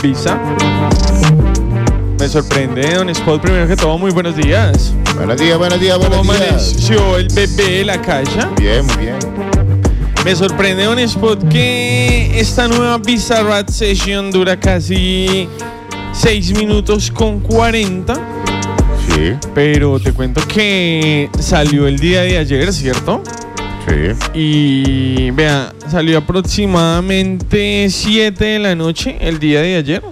Visa. Me sorprende, Don Spot, primero que todo, muy buenos días. Buenos días, buenos días, buenos ¿Cómo días. amaneció el bebé de la calle? Bien, muy bien. Me sorprende, Don Spot, que esta nueva Bizarrap Session dura casi 6 minutos con 40. Sí, Pero te cuento que salió el día de ayer, ¿cierto? sí. Y vea, salió aproximadamente 7 de la noche el día de ayer.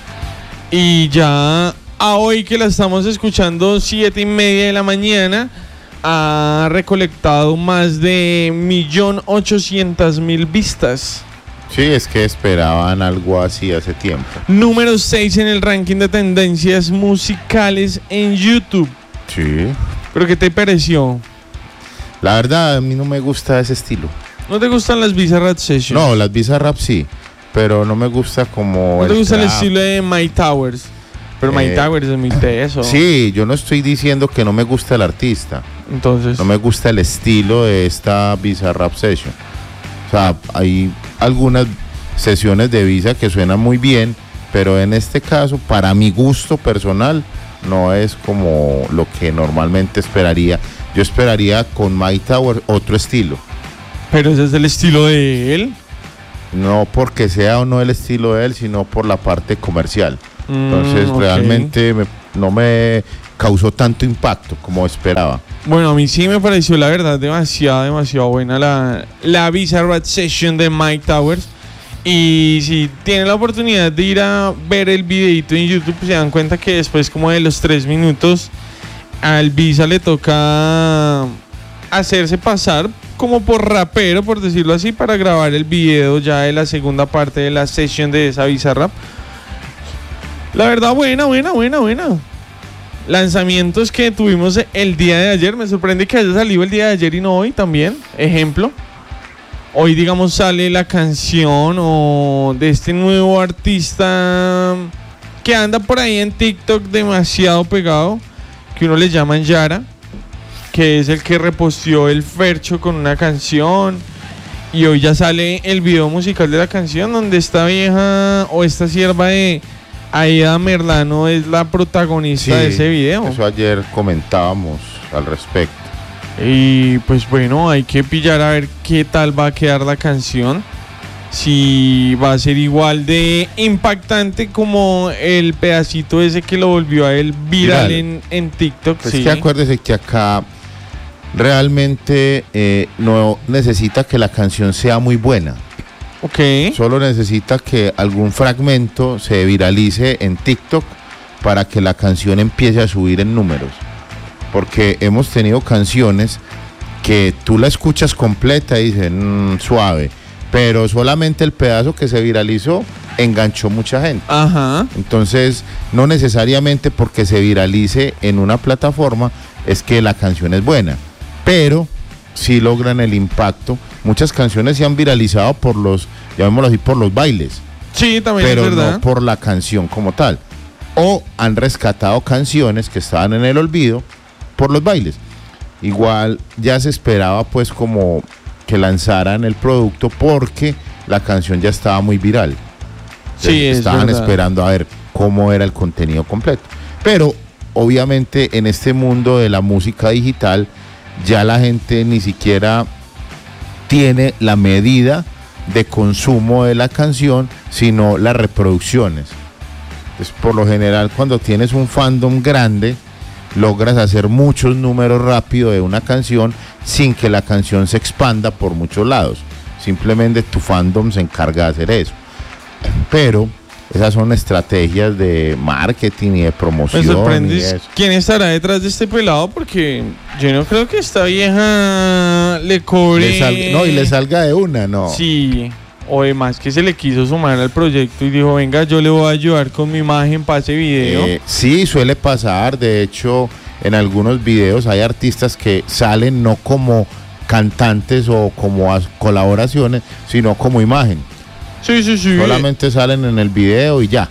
Y ya a hoy que la estamos escuchando 7:30 de la mañana, ha recolectado más de 1.800.000 vistas. Sí, es que esperaban algo así hace tiempo. Número 6 en el ranking de tendencias musicales en YouTube. Sí. ¿Pero qué te pareció? La verdad, a mí no me gusta ese estilo. ¿No te gustan las Bizarrap Sessions? No, las Bizarrap sí, pero no me gusta como ¿No te gusta el trap. estilo de Mike Towers? Pero Mike Towers es muy teso. Sí, yo no estoy diciendo que no me gusta el artista. Entonces, No me gusta el estilo de esta Bizarrap Session. O sea, hay algunas sesiones de Visa que suenan muy bien, pero en este caso, para mi gusto personal, no es como lo que normalmente esperaría. Yo esperaría con Mike Tower otro estilo. pero ese es el estilo de él. No porque sea o no el estilo de él, sino por la parte comercial. Entonces, Ok. realmente no me causó tanto impacto como esperaba. Bueno, a mí sí me pareció la verdad demasiado buena la Bizarrap Session de Mike Towers. Y si tienen la oportunidad de ir a ver el videito en YouTube, se dan cuenta que después como de los 3 minutos al Visa le toca hacerse pasar como por rapero, por decirlo así, para grabar el video ya de la segunda parte de la session de esa Bizarrap. La verdad, buena. Lanzamientos que tuvimos el día de ayer. Me sorprende que haya salido el día de ayer y no hoy también. Ejemplo. Hoy, digamos, sale la canción de este nuevo artista que anda por ahí en TikTok demasiado pegado, que uno le llaman Yara, que es el que reposteó el Fercho con una canción. Y hoy ya sale el video musical de la canción, donde esta vieja o esta sierva de Aida Merlano es la protagonista de ese video. Eso ayer comentábamos al respecto. Y pues bueno, hay que pillar a ver qué tal va a quedar la canción. Si va a ser igual de impactante como el pedacito ese que lo volvió a él viral en TikTok. Pues sí. que acuérdese que acá realmente no necesita que la canción sea muy buena. Ok. Solo necesita que algún fragmento se viralice en TikTok para que la canción empiece a subir en números. Porque hemos tenido canciones que tú la escuchas completa y dices suave, pero solamente el pedazo que se viralizó enganchó mucha gente. Ajá. Entonces, no necesariamente porque se viralice en una plataforma es que la canción es buena, pero sí logran el impacto. Muchas canciones se han viralizado por los, llamémoslo así, por los bailes, Sí, también pero es verdad. no por la canción como tal. O han rescatado canciones que estaban en el olvido por los bailes. Igual ya se esperaba pues como que lanzaran el producto porque la canción ya estaba muy viral. Sí, es estaban verdad. esperando a ver cómo era el contenido completo. Pero obviamente en este mundo de la música digital ya la gente ni siquiera tiene la medida de consumo de la canción, sino las reproducciones. Entonces, por lo general, cuando tienes un fandom grande, logras hacer muchos números rápido de una canción sin que la canción se expanda por muchos lados. Simplemente tu fandom se encarga de hacer eso. Pero esas son estrategias de marketing y de promoción. Me y sorprende eso. quién estará detrás de este pelado, porque yo no creo que esta vieja le cobre. Y le salga de una, no. Sí, o además que se le quiso sumar al proyecto y dijo, venga, yo le voy a ayudar con mi imagen para ese video. Sí, suele pasar. De hecho, en algunos videos hay artistas que salen no como cantantes o como colaboraciones, sino como imagen. Sí. Solamente salen en el video y ya.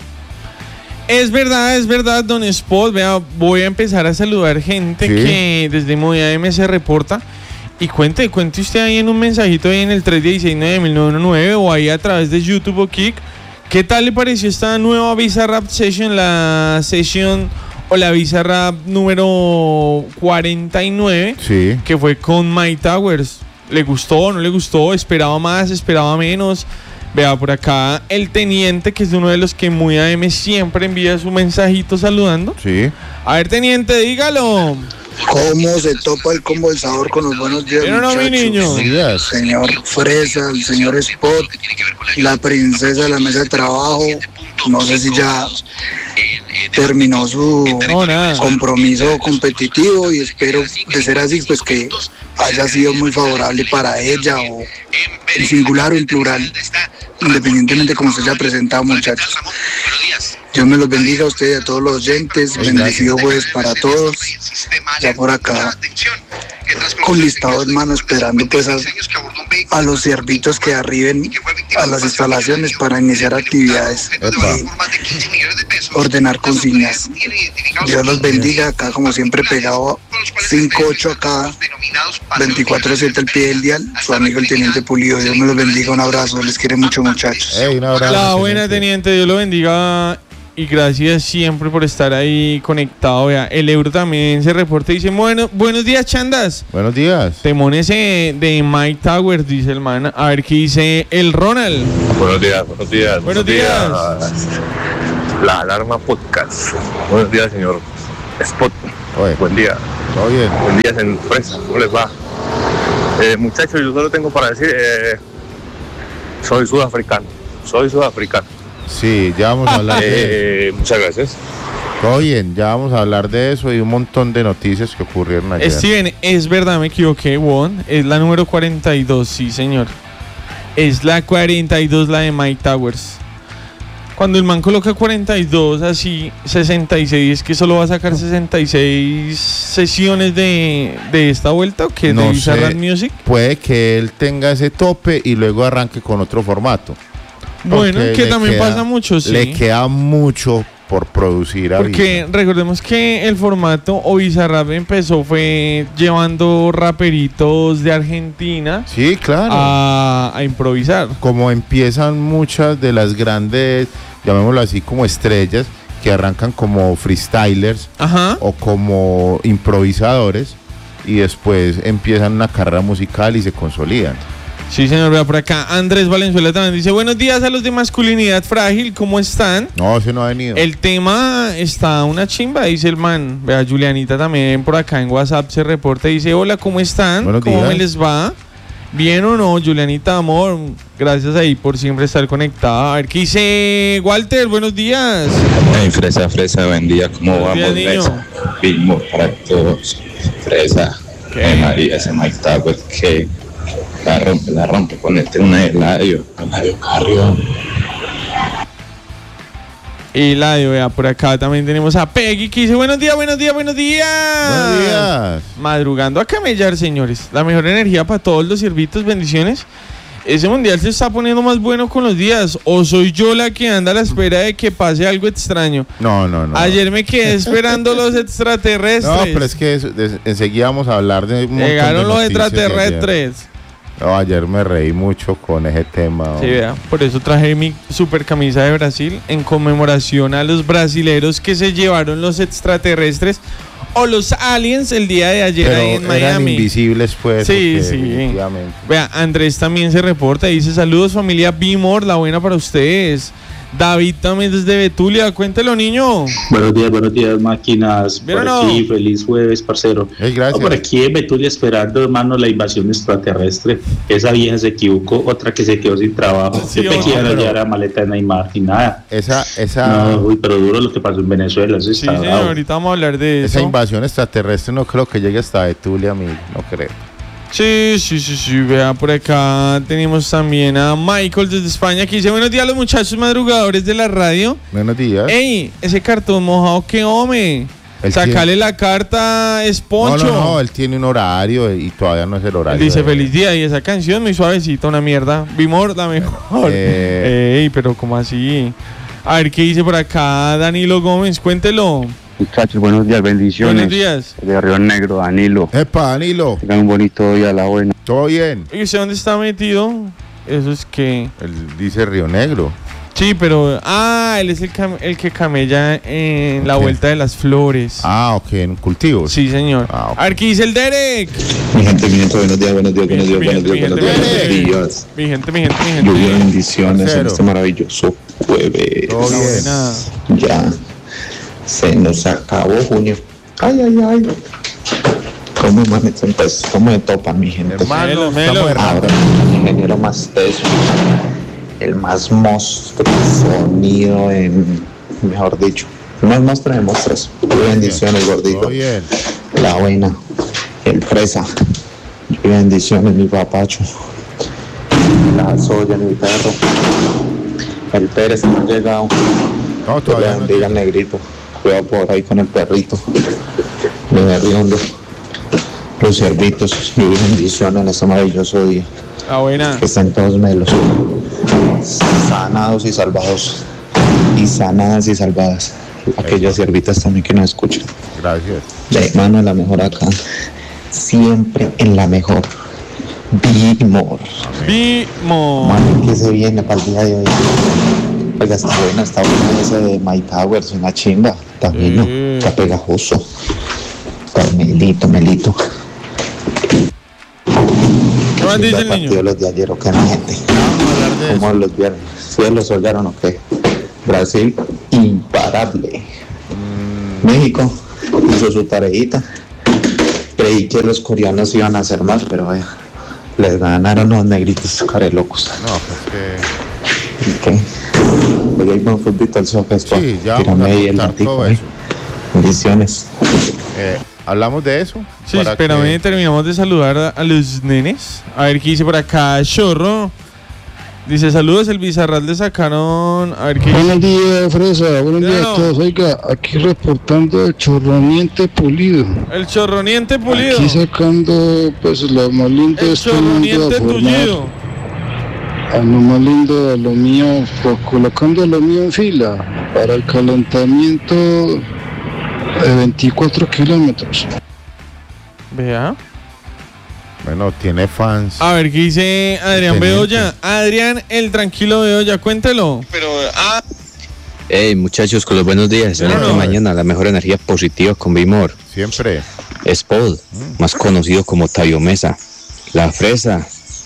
Es verdad, Don Spot. Vea, voy a empezar a saludar gente Sí. que desde Movida M se reporta. Y cuente usted ahí en un mensajito ahí en el 316-9919 o ahí a través de YouTube o Kik, ¿Qué tal le pareció esta nueva Bizarrap Session, la sesión o la Bizarrap número 49? Sí. Que fue con Mike Towers. ¿Le gustó? ¿No le gustó? ¿Esperaba más? ¿Esperaba menos? Vea por acá el teniente, que es uno de los que muy AM siempre envía su mensajito saludando. Sí. A ver, teniente, dígalo. ¿Cómo se topa el conversador con los buenos días, Pero no, mi niño. El señor Fresa, el señor Spot, la princesa de la mesa de trabajo. No sé si ya terminó su compromiso competitivo y espero, de ser así, pues que haya sido muy favorable para ella, o en singular o en plural, independientemente de cómo se haya presentado, muchachos. Dios me los bendiga a ustedes y a todos los oyentes. Bendecido jueves para todos. Ya por acá, con listado en mano, esperando pues a los servitos que arriben a las instalaciones para iniciar actividades y ordenar consignas. Dios los bendiga. Acá, como siempre, pegado 5-8 acá, 24/7 al pie del dial. Su amigo el teniente Pulido. Dios me los bendiga. Un abrazo. Les quiere mucho, muchachos. Un abrazo, la buena, teniente. Dios lo bendiga. Y gracias siempre por estar ahí conectado. Vea, el Euro también se reporta y dice: buenos días, chandas. Buenos días. Temones de Mike Towers, dice el man. A ver qué dice el Ronald. Buenos días, buenos días. Buenos días. La Alarma Podcast. Buenos días, señor Spot. Oye. Buen día. Todo bien. Buen día, en Fresa. ¿Cómo les va? Muchachos, yo solo tengo para decir, soy sudafricano. Sí, ya vamos a hablar de eso. Muchas gracias. Todo bien, ya vamos a hablar de eso y un montón de noticias que ocurrieron ayer. Steven, es verdad, me equivoqué, Won. Es la número 42, sí, señor. Es la 42, la de Mike Towers. Cuando el man coloca 42, así, 66, ¿es que solo va a sacar 66 sesiones de esta vuelta o qué? No ¿De Bizarrap sé. Music? Puede que él tenga ese tope y luego arranque con otro formato. Bueno, Porque que le también queda- pasa mucho, sí. Le queda mucho por producir Porque ahorita. recordemos que el formato o Bizarrap empezó fue llevando raperitos de Argentina Sí, claro. a improvisar. Como empiezan muchas de las grandes, llamémoslo así, como estrellas, que arrancan como freestylers Ajá. o como improvisadores y después empiezan una carrera musical y se consolidan. Sí, señor, vea por acá. Andrés Valenzuela también dice: buenos días a los de Masculinidad Frágil, ¿cómo están? No, ese no ha venido. El tema está una chimba, dice el man. Vea, Julianita también por acá en WhatsApp se reporta y dice: hola, ¿cómo están? Buenos ¿Cómo días. me les va? ¿Bien o no, Julianita, amor? Gracias ahí por siempre estar conectada. A ver, ¿qué dice Walter? Buenos días. Hey, Fresa, buen día, ¿cómo Buenos vamos? días, niño. Mismo para todos. Fresa, ¿Qué? María, ese Mike Towers que la rompe, ponete una de Eladio Carrión. Y la de, vea, por acá también tenemos a Peggy que dice: buenos días, buenos días, buenos días. Buenos días. Madrugando a camellar, señores. La mejor energía para todos los siervitos, bendiciones. Ese mundial se está poniendo más bueno con los días. ¿O soy yo la que anda a la espera de que pase algo extraño? No. Ayer me quedé esperando los extraterrestres. No, pero es que enseguida vamos a hablar de un montón de Llegaron los noticias de ayer. extraterrestres. No, ayer me reí mucho con ese tema. Sí, vea, por eso traje mi super camisa de Brasil en conmemoración a los brasileros que se llevaron los extraterrestres o los aliens el día de ayer Pero ahí en eran Miami. invisibles, pues. Sí, porque sí. definitivamente. Vea, Andrés también se reporta y dice: saludos familia Bimor, la buena para ustedes. David también desde Betulia, cuéntelo, niño. Buenos días, máquinas. ¿Bien Por o no? aquí, feliz jueves, parcero. Gracias. Por aquí en Betulia esperando, hermano, la invasión extraterrestre. Esa vieja se equivocó, otra que se quedó sin trabajo. Sí, Yo pensé que pero- iban a llevar a maleta de Neymar y nada. Esa No, uy, pero duro lo que pasó en Venezuela. Eso Sí, está señor, bravo. ahorita vamos a hablar de esa eso. invasión extraterrestre no creo que llegue hasta Betulia, amigo. No creo. Sí, vea, por acá tenemos también a Michael desde España que dice: buenos días a los muchachos madrugadores de la radio. Buenos días. Ey, ese cartón mojado, ¿qué hombre? Él Sacale la carta, es Poncho. No, él tiene un horario y todavía no es el Él horario. dice: de- feliz día, y esa canción muy suavecita, una mierda. Bimor, la mejor. Ey, pero ¿cómo así? A ver, ¿qué dice por acá Danilo Gómez? Cuéntelo. Muchachos, buenos días, bendiciones. Buenos días. De Río Negro, Danilo. Epa, Danilo. Tengan un bonito día, la buena. Todo bien. ¿Y usted dónde está metido? Eso es que... Él dice Río Negro. Sí, pero... él es el que camella en la vuelta de las flores. Ok, en cultivos. Sí, señor. Ok. A ver, ¿qué dice el Derek? Mi gente, buenos días. Mi gente. Lluvia, bendiciones en Parcero. este maravilloso jueves. Todo bien. Nada. Ya se nos acabó junio. Ay. ¿Cómo me topan, mi gente? Hermano, Melo. estamos errando. Ahora, el ingeniero más teso, el más monstruo sonido mejor dicho, el más monstruo de monstruos. Bendiciones, gordito. Todo bien. La buena, el fresa. Bendiciones, mi papacho. La soya, mi perro. El Pérez no ha llegado. No, Dios le todavía no. bendiga al negrito. Cuidado por ahí con el perrito. De berriondo. Los cerditos. Y bendiciones en este maravilloso día. La buena. Que estén todos melos. Sanados y salvados. Y sanadas y salvadas. Aquellas ciervitas también que nos escuchan. Gracias. De mano, la mejor acá. Siempre en la mejor. Bimor. Mano, que se viene para el día de hoy. Oiga, está buena ese de My Towers, una chimba. También, ¿no? Está pegajoso. Está melito. ¿Qué más dice el partido niño? los de ayer, ¿o qué, mi gente? ¿Cómo los viernes? ¿Sí los oyeron o qué? Brasil, imparable. México hizo su tareita. Creí que los coreanos iban a hacer más, pero vaya, les ganaron los negritos carelocos. No, pues que... ¿Qué? Hoy hay buen fútbol al soccer. Sí, ya vamos a contar todo eso. Bendiciones. ¿Hablamos de eso? Sí, Para espérame, que- terminamos de saludar a los nenes. A ver qué dice por acá, Chorro. Dice, saludos, el Bizarralde sacaron... A ver qué dice. Buenos días, Fresa. Buenos días No. a todos. Oiga, aquí reportando el chorroniente pulido. El chorroniente pulido. Aquí sacando, pues, lo más lindo de El este mundo chorroniente a formar tullido. a lo más lindo de lo mío, colocando lo mío en fila para el calentamiento de 24 kilómetros. Vea. Bueno, tiene fans. A ver qué dice Adrián Teniente. Bedoya. Adrián, el tranquilo Bedoya, cuéntelo. Hey muchachos, con los buenos días. En Pero esta no. mañana la mejor energía positiva con Bimor. Siempre. Spod, más conocido como Octavio Mesa. La fresa,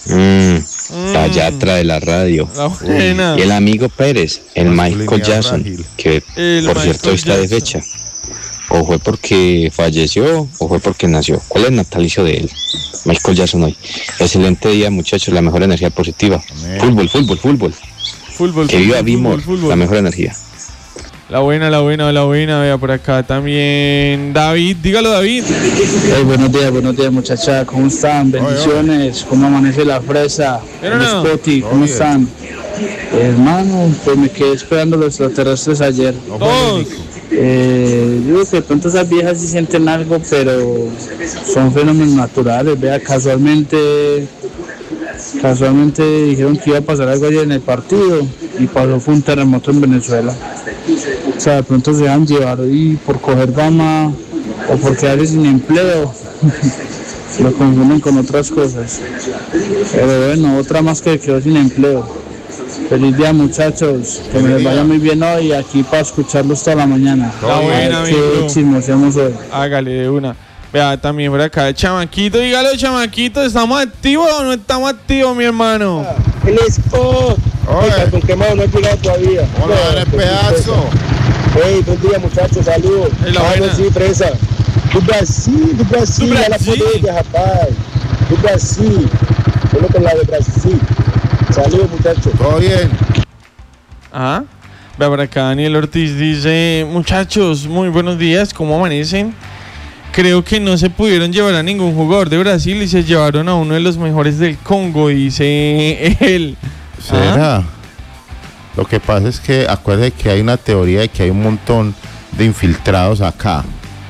la yatra de la radio. La buena. Y el amigo Pérez, el Michael Masculinidad Jackson, frágil. que El por cierto Michael está de Jackson. fecha. O fue porque falleció o fue porque nació. ¿Cuál es el natalicio de él? Michael Jackson hoy. Excelente día muchachos, la mejor energía positiva. Amén. Fútbol. Fútbol, Que viva fútbol, Bimor, fútbol. la mejor energía. La buena. Vea por acá también. David, dígalo, David. Hey, buenos días muchachas, ¿cómo están? Bendiciones, ¿cómo amanece la fresa? Pero El no. Spotty, Todo ¿cómo bien. están? Hermano, pues me quedé esperando los extraterrestres ayer. No fue el Todos. único. Yo creo que de pronto esas viejas sí sienten algo, pero son fenómenos naturales. Vea, casualmente dijeron que iba a pasar algo ayer en el partido y pasó, fue un terremoto en Venezuela. O sea, de pronto se dejan llevar y por coger fama o por quedarse sin empleo lo confunden con otras cosas. Pero bueno, otra más que quedó sin empleo. Feliz día muchachos, que me les vaya muy bien hoy aquí para escucharlos toda la mañana. La buena, A ver amigo. qué chismoseamos hoy. Hágale de una. Vea también por acá, chamaquito, dígalo, chamaquito, ¿estamos activos o no estamos activos, mi hermano? El Spot. Oye. Con quemado no ha llegado todavía. Vamos a dar el pedazo. Hey, buen día muchachos, saludos. Es la buena. Sí, presa. Do Brasil, Do a la Brasil. poder, rapaz. Do Brasil. Vamos con la de Brasil. Saludos muchachos. Todo bien. Ajá. Vea por acá, Daniel Ortiz dice, muchachos, muy buenos días, ¿cómo amanecen? Creo que no se pudieron llevar a ningún jugador de Brasil y se llevaron a uno de los mejores del Congo, dice él. ¿Será? Lo que pasa es que acuérdate que hay una teoría de que hay un montón de infiltrados acá.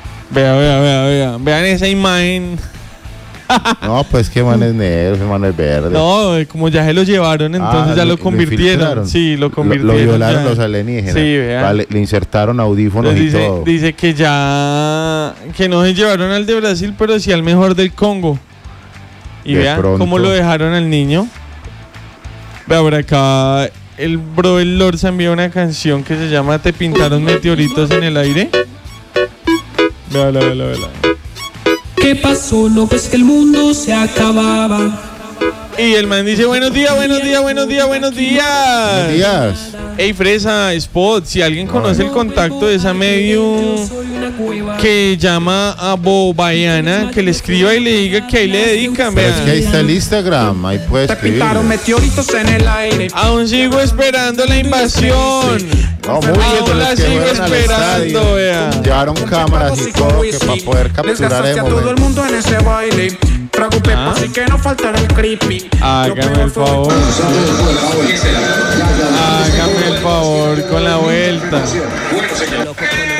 Vean esa imagen. No, pues que man es negro, ese man es verde. No, como ya se lo llevaron, entonces ya lo convirtieron. infiltraron. Sí, lo convirtieron. Lo violaron ya. los alienígenas. Sí, vean. Vale, le insertaron audífonos Entonces y todo. dice que ya que no se llevaron al de Brasil, pero sí al mejor del Congo. Y De vean pronto. cómo lo dejaron al niño. Vea por acá el bro el Lorza envió una canción que se llama Te pintaron meteoritos en el aire. Véala. ¿Qué pasó? No, pues que el mundo se acababa. Y el man dice, buenos días. Buenos días. Ey, Fresa, Spot, si alguien conoce el contacto de esa medium que llama a Bobaiana, que le escriba y le diga que ahí le dedican, Pero vean. es que ahí está el Instagram, ahí puedes escribir. Meteoritos en el aire. Aún sigo esperando la invasión. No, muy bien, Aún la sigo esperando, vea. Llevaron cámaras y todo que para poder capturar el a todo el momento. mundo en ese baile. Preocupé por si que no faltara el creepy. Hágame el favor. Hágame el favor con la vuelta.